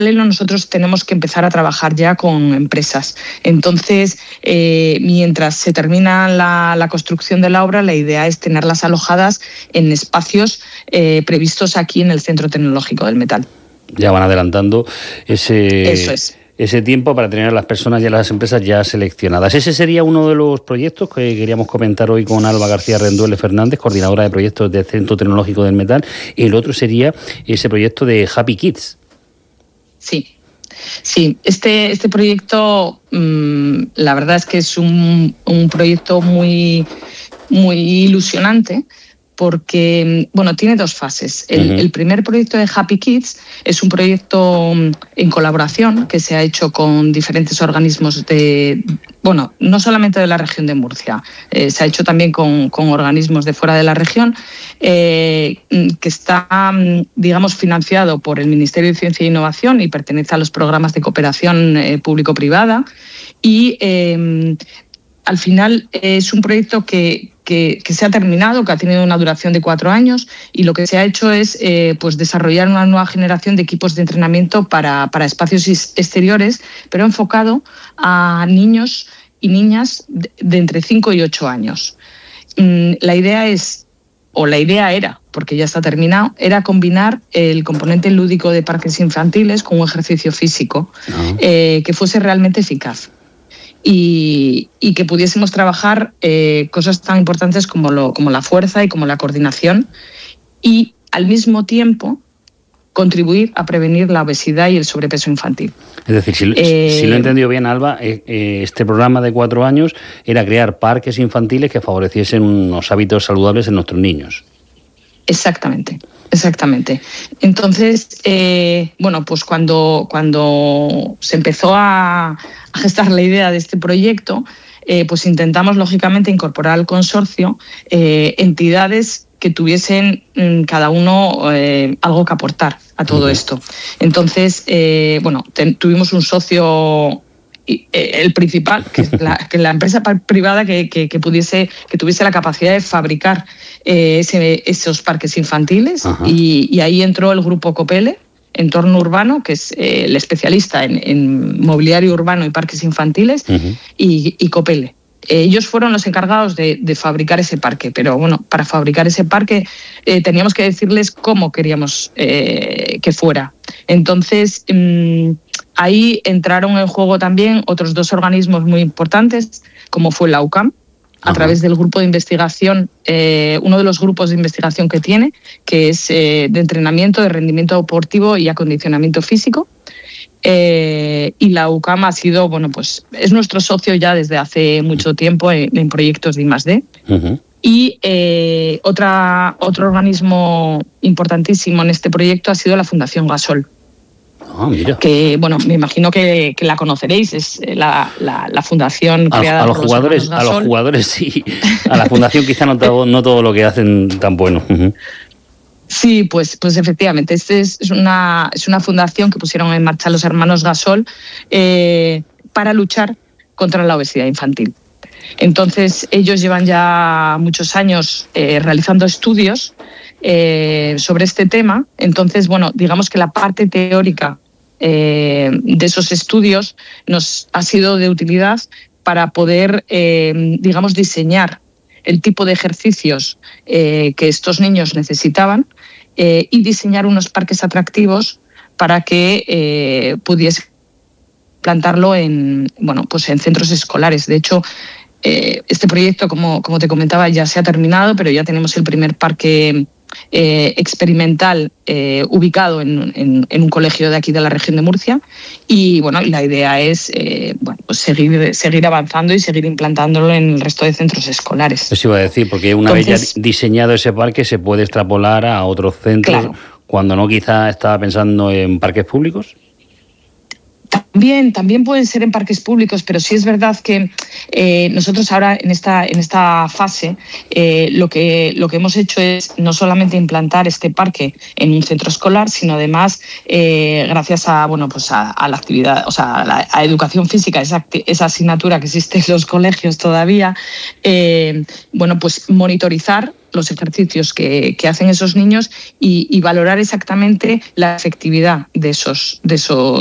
nosotros tenemos que empezar a trabajar ya con empresas. Entonces, mientras se termina la construcción de la obra, la idea es tenerlas alojadas en espacios previstos aquí en el Centro Tecnológico del Metal. Ya van adelantando ese tiempo para tener a las personas y a las empresas ya seleccionadas. Ese sería uno de los proyectos que queríamos comentar hoy con Alba García Rendueles Fernández, coordinadora de proyectos del Centro Tecnológico del Metal. Y el otro sería ese proyecto de Happy Kids. Sí, este proyecto, la verdad es que es un proyecto muy, muy ilusionante, porque tiene dos fases. El primer proyecto de Happy Kids es un proyecto en colaboración que se ha hecho con diferentes organismos no solamente de la región de Murcia, se ha hecho también con organismos de fuera de la región, que está, digamos, financiado por el Ministerio de Ciencia e Innovación y pertenece a los programas de cooperación público-privada. Y al final es un proyecto que se ha terminado, que ha tenido una duración de 4 años, y lo que se ha hecho es desarrollar una nueva generación de equipos de entrenamiento para espacios exteriores, pero enfocado a niños y niñas de entre 5 y 8 años. La idea era, porque ya está terminado, era combinar el componente lúdico de parques infantiles con un ejercicio físico que fuese realmente eficaz. Y que pudiésemos trabajar cosas tan importantes como la fuerza y como la coordinación, y al mismo tiempo contribuir a prevenir la obesidad y el sobrepeso infantil. Es decir, si lo he entendido bien, Alba, este programa de 4 años era crear parques infantiles que favoreciesen unos hábitos saludables en nuestros niños. Exactamente. Entonces, pues cuando se empezó a gestar la idea de este proyecto, pues intentamos, lógicamente, incorporar al consorcio entidades que tuviesen cada uno algo que aportar a todo esto. Entonces, tuvimos un socio, el principal, que es la empresa privada que tuviese la capacidad de fabricar esos parques infantiles, y ahí entró el grupo Copele, Entorno Urbano, que es el especialista en mobiliario urbano y parques infantiles, y Copele. Ellos fueron los encargados de fabricar ese parque, pero para fabricar ese parque teníamos que decirles cómo queríamos que fuera. Entonces, ahí entraron en juego también otros 2 organismos muy importantes, como fue la UCAM, a través del grupo de investigación, uno de los grupos de investigación que tiene, que es de entrenamiento, de rendimiento deportivo y acondicionamiento físico. Y la UCAM ha sido, es nuestro socio ya desde hace mucho tiempo en proyectos de I+D. Y otro organismo importantísimo en este proyecto ha sido la Fundación Gasol. Mira. Que, me imagino que la conoceréis, es la fundación creada por los hermanos Gasol. A los jugadores sí, a la fundación quizá no todo lo que hacen tan bueno. Sí, pues efectivamente, es una fundación que pusieron en marcha los hermanos Gasol para luchar contra la obesidad infantil. Entonces, ellos llevan ya muchos años realizando estudios sobre este tema. Entonces, digamos que la parte teórica de esos estudios nos ha sido de utilidad para poder, diseñar el tipo de ejercicios que estos niños necesitaban, y diseñar unos parques atractivos para que pudiese plantarlo en centros escolares. De hecho, este proyecto, como te comentaba, ya se ha terminado, pero ya tenemos el primer parque experimental ubicado en un colegio de aquí de la región de Murcia, y la idea es seguir avanzando y seguir implantándolo en el resto de centros escolares. Eso iba a decir, porque una vez ya diseñado ese parque se puede extrapolar a otros centros, claro, cuando no quizá estaba pensando en parques públicos. También pueden ser en parques públicos, pero sí es verdad que nosotros ahora en esta fase lo que hemos hecho es no solamente implantar este parque en un centro escolar, sino además gracias a la actividad, a educación física, esa asignatura que existe en los colegios todavía, monitorizar los ejercicios que hacen esos niños y valorar exactamente la efectividad de esos